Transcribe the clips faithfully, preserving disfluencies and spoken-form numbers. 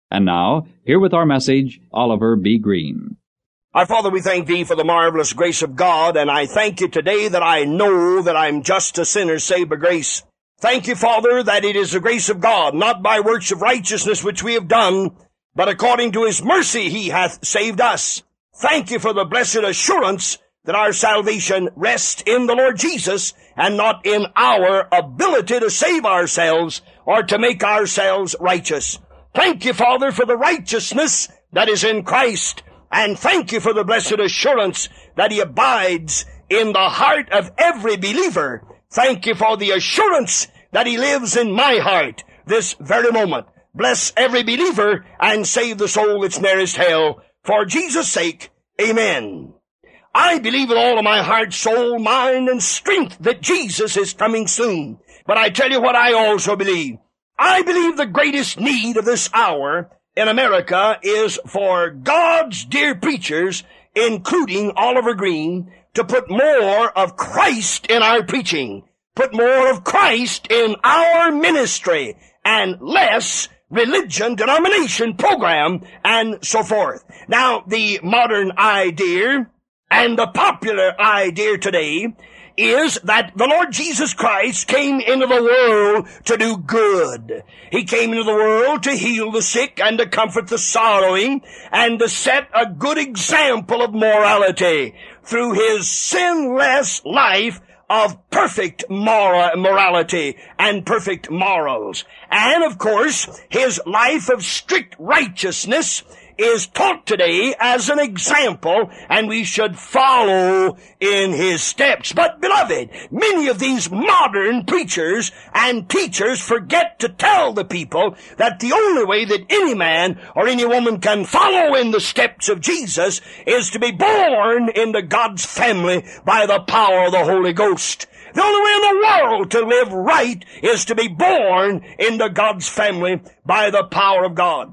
And now, here with our message, Oliver B. Green. Our Father, we thank Thee for the marvelous grace of God, and I thank You today that I know that I'm just a sinner saved by grace. Thank You, Father, that it is the grace of God, not by works of righteousness which we have done, but according to His mercy He hath saved us. Thank You for the blessed assurance that our salvation rests in the Lord Jesus and not in our ability to save ourselves or to make ourselves righteous. Thank You, Father, for the righteousness that is in Christ, and thank You for the blessed assurance that He abides in the heart of every believer. Thank You for the assurance that He lives in my heart this very moment. Bless every believer and save the soul that's nearest hell. For Jesus' sake, amen. I believe with all of my heart, soul, mind, and strength that Jesus is coming soon. But I tell you what I also believe. I believe the greatest need of this hour in America is for God's dear preachers, including Oliver Green, to put more of Christ in our preaching, put more of Christ in our ministry, and less religion, denomination, program, and so forth. Now, the modern idea and the popular idea today is that the Lord Jesus Christ came into the world to do good. He came into the world to heal the sick and to comfort the sorrowing and to set a good example of morality through His sinless life of perfect moral morality and perfect morals. And, of course, His life of strict righteousness is taught today as an example, and we should follow in His steps. But, beloved, many of these modern preachers and teachers forget to tell the people that the only way that any man or any woman can follow in the steps of Jesus is to be born into God's family by the power of the Holy Ghost. The only way in the world to live right is to be born into God's family by the power of God.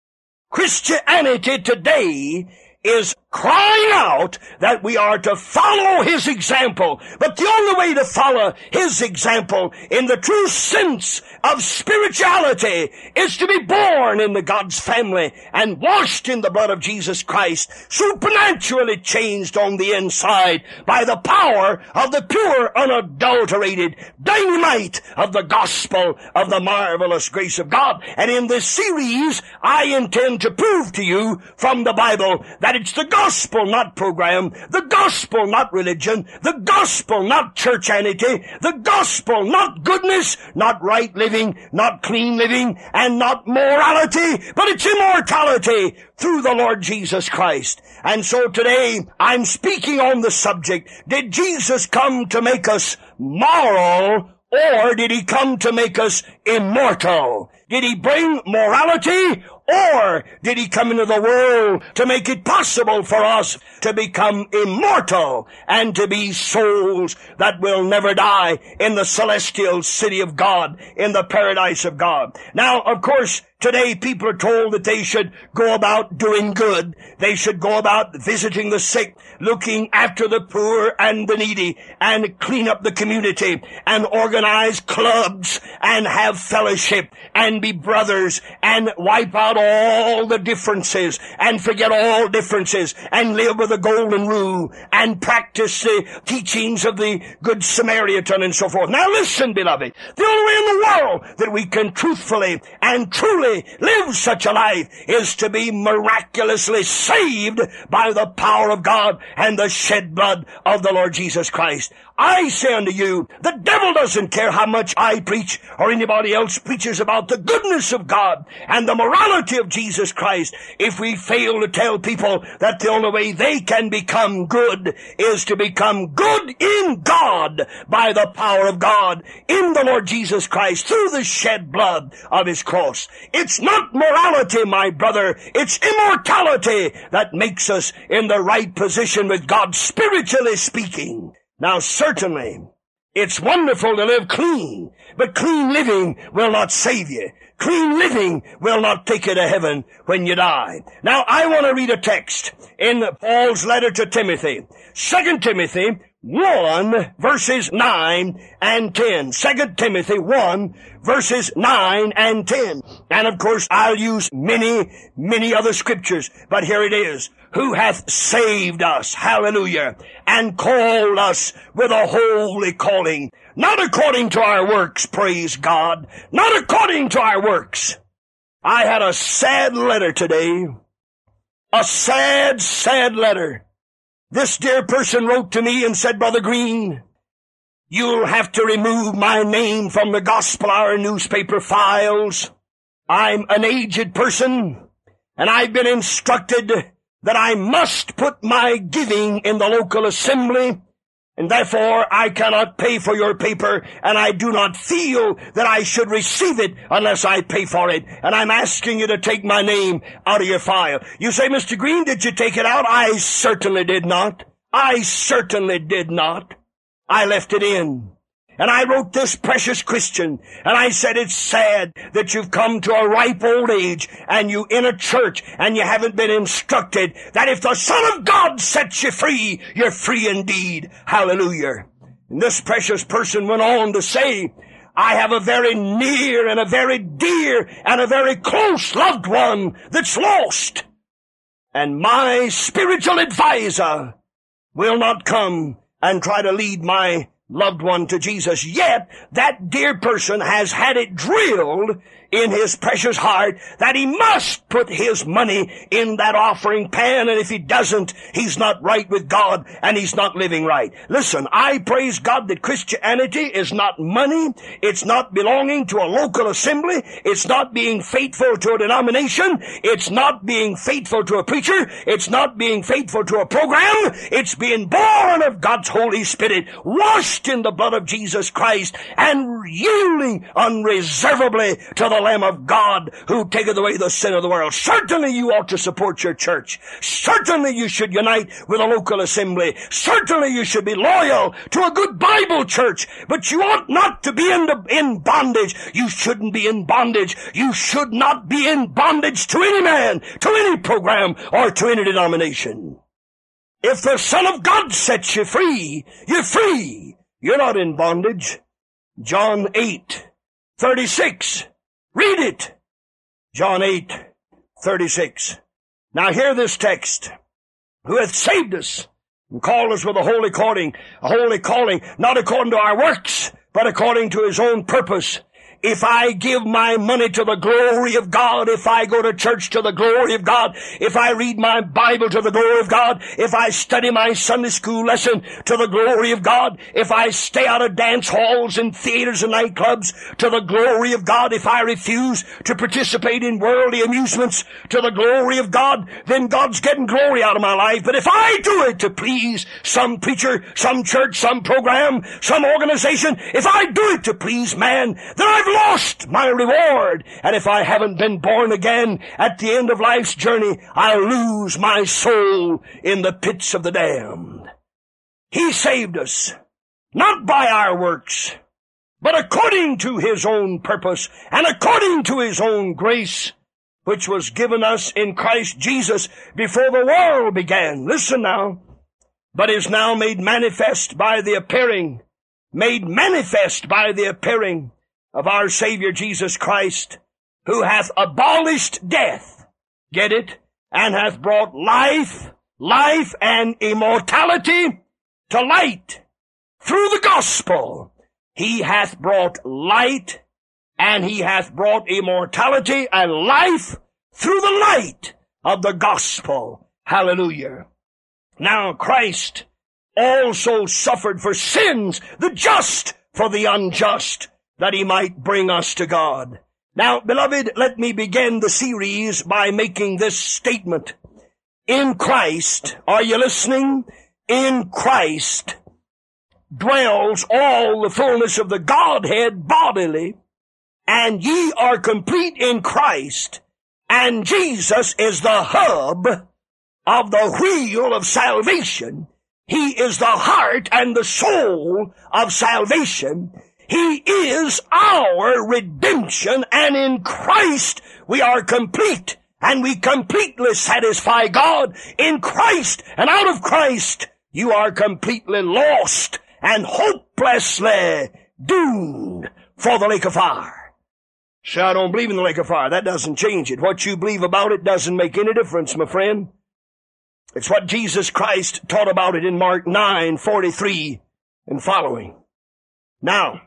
Christianity today is crying out that we are to follow His example. But the only way to follow His example in the true sense of spirituality is to be born into God's family and washed in the blood of Jesus Christ, supernaturally changed on the inside by the power of the pure, unadulterated dynamite of the gospel of the marvelous grace of God. And in this series, I intend to prove to you from the Bible that it's the gospel, not program, the gospel, not religion, the gospel, not churchanity, the gospel, not goodness, not right living, not clean living, and not morality, but it's immortality through the Lord Jesus Christ. And so today, I'm speaking on the subject, did Jesus come to make us moral, or did He come to make us immortal? Did He bring morality, or did He come into the world to make it possible for us to become immortal and to be souls that will never die in the celestial city of God, in the paradise of God? Now, of course, today people are told that they should go about doing good. They should go about visiting the sick, looking after the poor and the needy, and clean up the community, and organize clubs, and have fellowship, and be brothers, and wipe out all the differences, and forget all differences, and live with the golden rule, and practice the teachings of the Good Samaritan, and so forth. Now listen, beloved, the only way in the world that we can truthfully and truly live such a life is to be miraculously saved by the power of God and the shed blood of the Lord Jesus Christ. I say unto you, the devil doesn't care how much I preach or anybody else preaches about the goodness of God and the morality of Jesus Christ if we fail to tell people that the only way they can become good is to become good in God by the power of God in the Lord Jesus Christ through the shed blood of His cross. It's not morality, my brother. It's immortality that makes us in the right position with God, spiritually speaking. Now, certainly, it's wonderful to live clean, but clean living will not save you. Clean living will not take you to heaven when you die. Now, I want to read a text in Paul's letter to Timothy. Second Timothy, one, verses nine and ten. Second Timothy one, verses nine and ten. And of course, I'll use many, many other scriptures, but here it is. Who hath saved us, hallelujah, and called us with a holy calling, not according to our works, praise God, not according to our works. I had a sad letter today, a sad, sad letter. This dear person wrote to me and said, Brother Green, you'll have to remove my name from the Gospel Hour newspaper files. I'm an aged person, and I've been instructed that I must put my giving in the local assembly, and therefore I cannot pay for your paper, and I do not feel that I should receive it unless I pay for it, and I'm asking you to take my name out of your file. You say, Mister Green, did you take it out? I certainly did not. I certainly did not. I left it in. And I wrote this precious Christian, and I said, it's sad that you've come to a ripe old age, and you in a church, and you haven't been instructed that if the Son of God sets you free, you're free indeed. Hallelujah. And this precious person went on to say, I have a very near and a very dear and a very close loved one that's lost. And my spiritual advisor will not come and try to lead my loved one to Jesus, yet that dear person has had it drilled in his precious heart that he must put his money in that offering pan, and if he doesn't, he's not right with God, and he's not living right. Listen, I praise God that Christianity is not money, it's not belonging to a local assembly, it's not being faithful to a denomination, it's not being faithful to a preacher, it's not being faithful to a program, it's being born of God's Holy Spirit, washed in the blood of Jesus Christ, and yielding unreservedly to the Lamb of God who taketh away the sin of the world. Certainly you ought to support your church. Certainly you should unite with a local assembly. Certainly you should be loyal to a good Bible church. But you ought not to be in, the, in bondage. You shouldn't be in bondage. You should not be in bondage to any man, to any program, or to any denomination. If the Son of God sets you free, you're free. You're not in bondage. John eight thirty-six. Read it. John eight thirty-six. Now hear this text. Who hath saved us and called us with a holy calling, a holy calling, not according to our works, but according to his own purpose. If I give my money to the glory of God, if I go to church to the glory of God, if I read my Bible to the glory of God, if I study my Sunday school lesson to the glory of God, if I stay out of dance halls and theaters and nightclubs to the glory of God, if I refuse to participate in worldly amusements to the glory of God, then God's getting glory out of my life. But if I do it to please some preacher, some church, some program, some organization, if I do it to please man, then I've lost my reward. And if I haven't been born again at the end of life's journey, I'll lose my soul in the pits of the damned. He saved us, not by our works, but according to his own purpose and according to his own grace, which was given us in Christ Jesus before the world began. Listen now. But is now made manifest by the appearing, made manifest by the appearing of our Savior Jesus Christ, who hath abolished death, get it, and hath brought life, life and immortality to light through the gospel. He hath brought light, and he hath brought immortality and life through the light of the gospel. Hallelujah. Now Christ also suffered for sins, the just for the unjust, that he might bring us to God. Now, beloved, let me begin the series by making this statement. In Christ, are you listening? In Christ dwells all the fullness of the Godhead bodily, and ye are complete in Christ, and Jesus is the hub of the wheel of salvation. He is the heart and the soul of salvation. He is our redemption, and in Christ we are complete, and we completely satisfy God. In Christ and out of Christ You are completely lost and hopelessly doomed for the lake of fire. So I don't believe in the lake of fire. That doesn't change it. What you believe about it doesn't make any difference, my friend. It's what Jesus Christ taught about it in Mark nine forty-three and following. Now,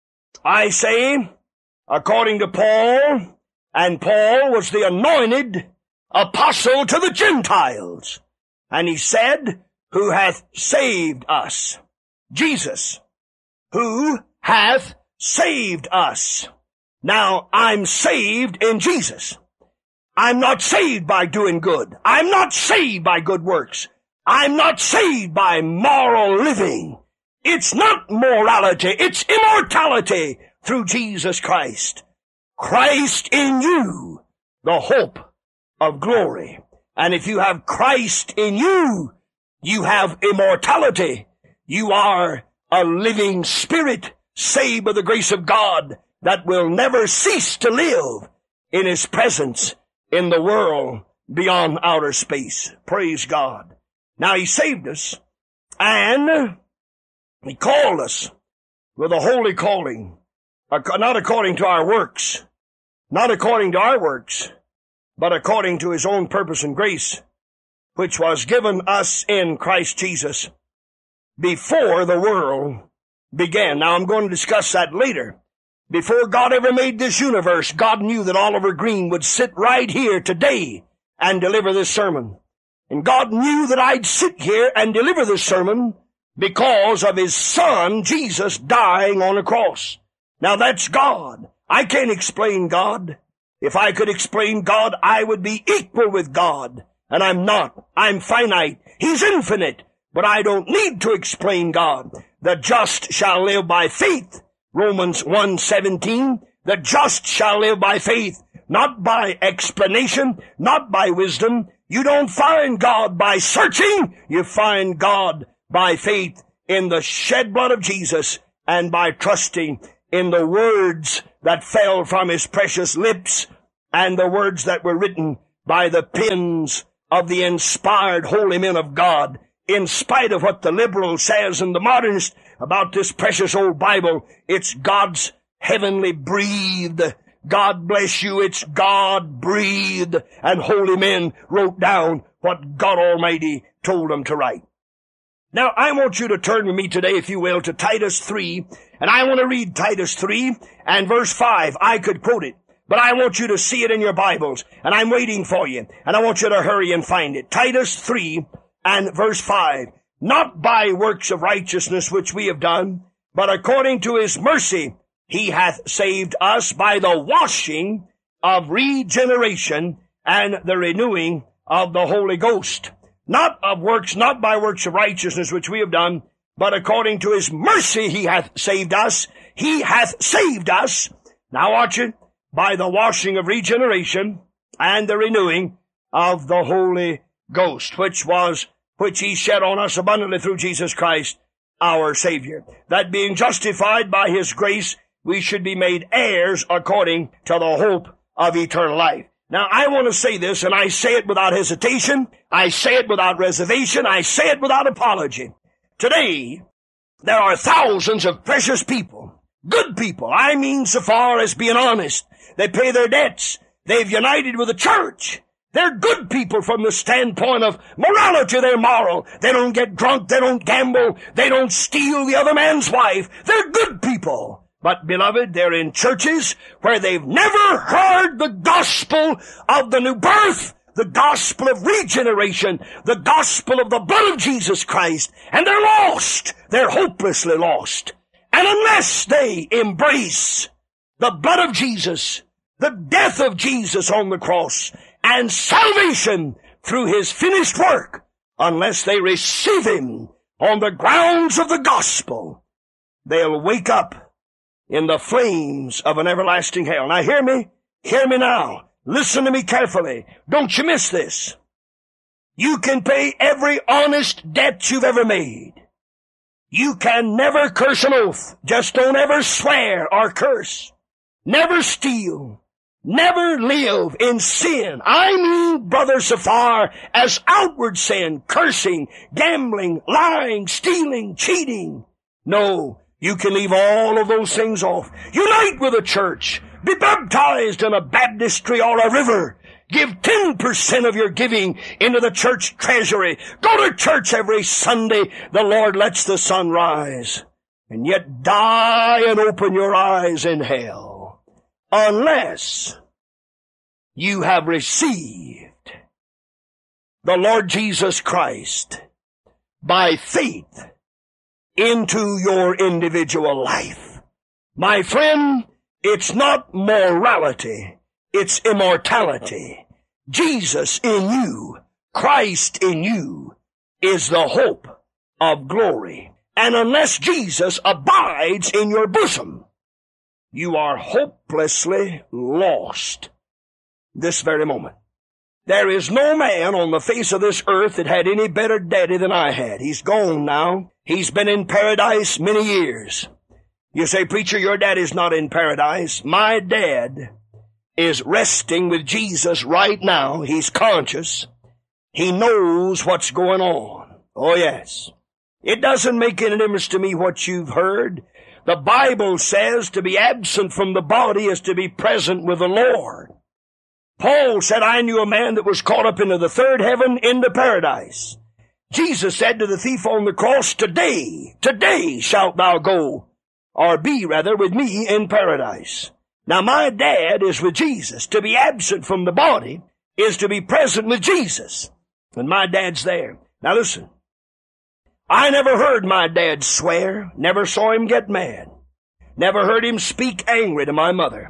I say, according to Paul, and Paul was the anointed apostle to the Gentiles, and he said, who hath saved us. Jesus, who hath saved us. Now, I'm saved in Jesus. I'm not saved by doing good. I'm not saved by good works. I'm not saved by moral living. It's not morality, it's immortality through Jesus Christ. Christ in you, the hope of glory. And if you have Christ in you, you have immortality. You are a living spirit, saved by the grace of God, that will never cease to live in His presence in the world beyond outer space. Praise God. Now He saved us, and He called us with a holy calling, not according to our works, not according to our works, but according to His own purpose and grace, which was given us in Christ Jesus before the world began. Now I'm going to discuss that later. Before God ever made this universe, God knew that Oliver Green would sit right here today and deliver this sermon. And God knew that I'd sit here and deliver this sermon because of His Son, Jesus, dying on a cross. Now that's God. I can't explain God. If I could explain God, I would be equal with God. And I'm not. I'm finite. He's infinite. But I don't need to explain God. The just shall live by faith. Romans one seventeen. The just shall live by faith. Not by explanation. Not by wisdom. You don't find God by searching. You find God by faith in the shed blood of Jesus and by trusting in the words that fell from His precious lips and the words that were written by the pens of the inspired holy men of God. In spite of what the liberal says and the modernist about this precious old Bible, it's God's heavenly breathed. God bless you, it's God breathed, and holy men wrote down what God Almighty told them to write. Now, I want you to turn with me today, if you will, to Titus three, and I want to read Titus three and verse five. I could quote it, but I want you to see it in your Bibles, and I'm waiting for you, and I want you to hurry and find it. Titus three and verse five. Not by works of righteousness which we have done, but according to His mercy He hath saved us by the washing of regeneration and the renewing of the Holy Ghost. Not of works, not by works of righteousness which we have done, but according to His mercy He hath saved us. He hath saved us. Now watch it. By the washing of regeneration and the renewing of the Holy Ghost, which was, which He shed on us abundantly through Jesus Christ, our Savior. That being justified by His grace, we should be made heirs according to the hope of eternal life. Now, I want to say this, and I say it without hesitation. I say it without reservation. I say it without apology. Today, there are thousands of precious people, good people. I mean so far as being honest. They pay their debts. They've united with the church. They're good people from the standpoint of morality. They're moral. They don't get drunk. They don't gamble. They don't steal the other man's wife. They're good people. But, beloved, they're in churches where they've never heard the gospel of the new birth, the gospel of regeneration, the gospel of the blood of Jesus Christ, and they're lost. They're hopelessly lost. And unless they embrace the blood of Jesus, the death of Jesus on the cross, and salvation through His finished work, unless they receive Him on the grounds of the gospel, they'll wake up in the flames of an everlasting hell. Now hear me, hear me now. Listen to me carefully. Don't you miss this. You can pay every honest debt you've ever made. You can never curse an oath. Just don't ever swear or curse. Never steal. Never live in sin. I mean, brother, so far as outward sin, cursing, gambling, lying, stealing, cheating. No, you can leave all of those things off. Unite with a church. Be baptized in a baptistry or a river. Give ten percent of your giving into the church treasury. Go to church every Sunday. The Lord lets the sun rise. And yet die and open your eyes in hell. Unless you have received the Lord Jesus Christ by faith into your individual life. My friend, it's not morality. It's immortality. Jesus in you, Christ in you, is the hope of glory. And unless Jesus abides in your bosom, you are hopelessly lost this very moment. There is no man on the face of this earth that had any better daddy than I had. He's gone now. He's been in paradise many years. You say, preacher, your daddy's not in paradise. My dad is resting with Jesus right now. He's conscious. He knows what's going on. Oh, yes. It doesn't make any difference to me what you've heard. The Bible says to be absent from the body is to be present with the Lord. Paul said, I knew a man that was caught up into the third heaven, into paradise. Jesus said to the thief on the cross, Today, today shalt thou go, or be rather, with me in paradise. Now, my dad is with Jesus. To be absent from the body is to be present with Jesus. And my dad's there. Now, listen. I never heard my dad swear. Never saw him get mad. Never heard him speak angry to my mother.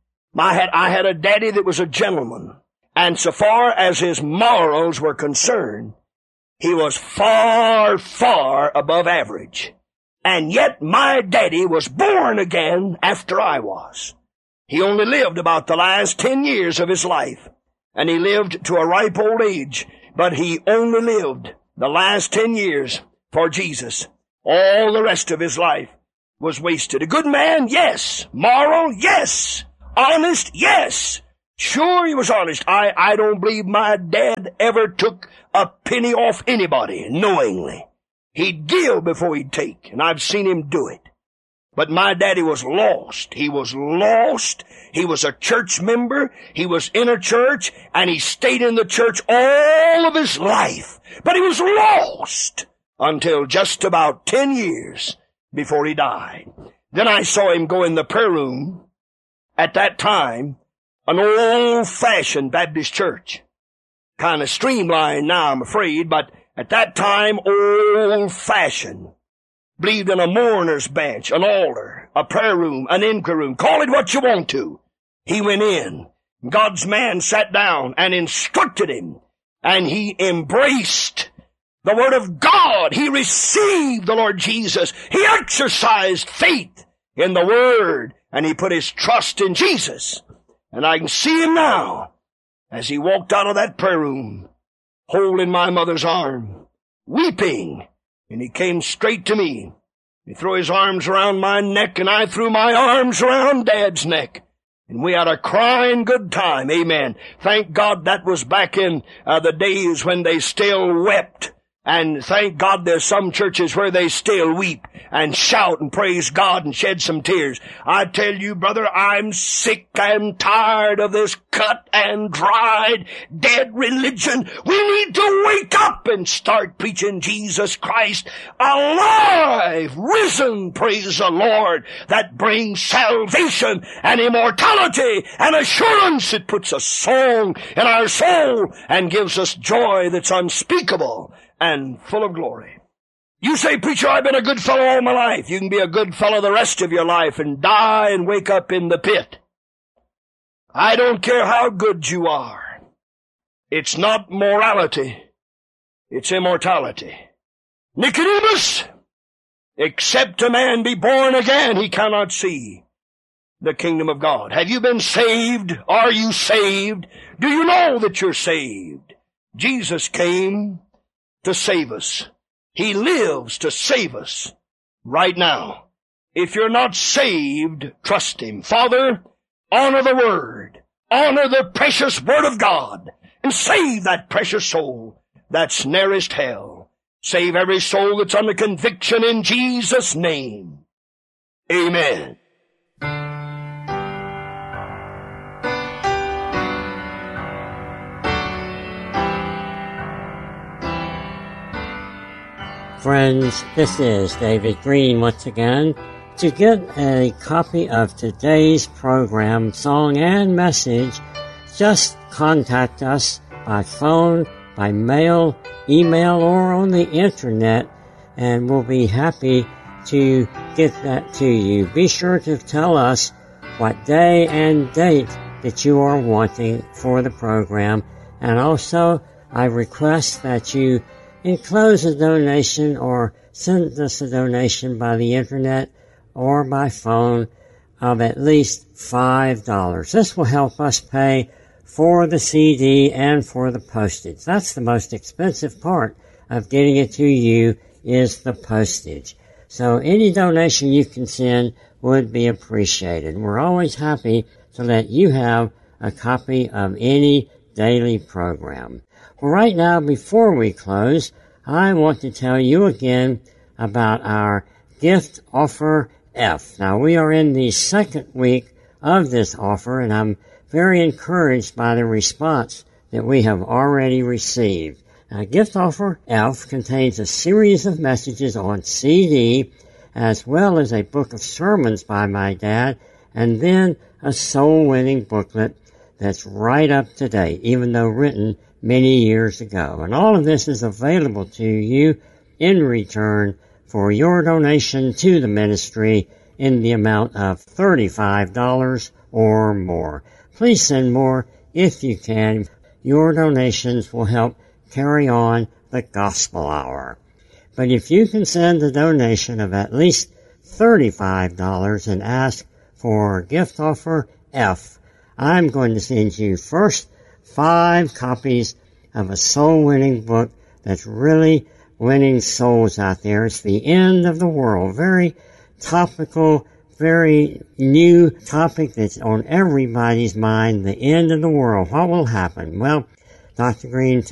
I had, I had a daddy that was a gentleman. And so far as his morals were concerned, he was far, far above average. And yet my daddy was born again after I was. He only lived about the last ten years of his life, and he lived to a ripe old age, but he only lived the last ten years for Jesus. All the rest of his life was wasted. A good man, yes. Moral, yes. Honest, yes. Sure, he was honest. I, I don't believe my dad ever took a penny off anybody knowingly. He'd give before he'd take, and I've seen him do it. But my daddy was lost. He was lost. He was a church member. He was in a church, and he stayed in the church all of his life. But he was lost until just about ten years before he died. Then I saw him go in the prayer room. At that time, an old-fashioned Baptist church. Kind of streamlined now, I'm afraid, but at that time, old-fashioned. Believed in a mourner's bench, an altar, a prayer room, an inquiry room. Call it what you want to. He went in. God's man sat down and instructed him, and he embraced the Word of God. He received the Lord Jesus. He exercised faith in the Word, and he put his trust in Jesus. And I can see him now as he walked out of that prayer room, holding my mother's arm, weeping. And he came straight to me. He threw his arms around my neck, and I threw my arms around Dad's neck. And we had a crying good time. Amen. Thank God that was back in uh, the days when they still wept. And thank God there's some churches where they still weep and shout and praise God and shed some tears. I tell you, brother, I'm sick and tired of this cut and dried, dead religion. We need to wake up and start preaching Jesus Christ alive, risen, praise the Lord, that brings salvation and immortality and assurance. It puts a song in our soul and gives us joy that's unspeakable and full of glory. You say, preacher, I've been a good fellow all my life. You can be a good fellow the rest of your life and die and wake up in the pit. I don't care how good you are. It's not morality. It's immortality. Nicodemus, except a man be born again, he cannot see the kingdom of God. Have you been saved? Are you saved? Do you know that you're saved? Jesus came to save us. He lives to save us right now. If you're not saved, trust Him. Father, honor the Word. honor the precious Word of God and save that precious soul that's nearest hell. Save every soul that's under conviction in Jesus' name. Amen. Friends, this is David Green once again. To get a copy of today's program, song, and message, just contact us by phone, by mail, email, or on the internet, and we'll be happy to get that to you. Be sure to tell us what day and date that you are wanting for the program, and also I request that you enclose a donation or send us a donation by the internet or by phone of at least five dollars. This will help us pay for the C D and for the postage. That's the most expensive part of getting it to you is the postage. So any donation you can send would be appreciated. We're always happy to let you have a copy of any daily program. Well, right now, before we close, I want to tell you again about our gift offer F. Now, we are in the second week of this offer, and I'm very encouraged by the response that we have already received. Now, gift offer F contains a series of messages on C D, as well as a book of sermons by my dad, and then a soul-winning booklet that's right up to date, even though written many years ago. And all of this is available to you in return for your donation to the ministry in the amount of thirty-five dollars or more. Please send more if you can. Your donations will help carry on the Gospel Hour. But if you can send a donation of at least thirty-five dollars and ask for gift offer F, I'm going to send you first five copies of a soul-winning book that's really winning souls out there. It's The End of the World. Very topical, very new topic that's on everybody's mind. The end of the world. What will happen? Well, Doctor Green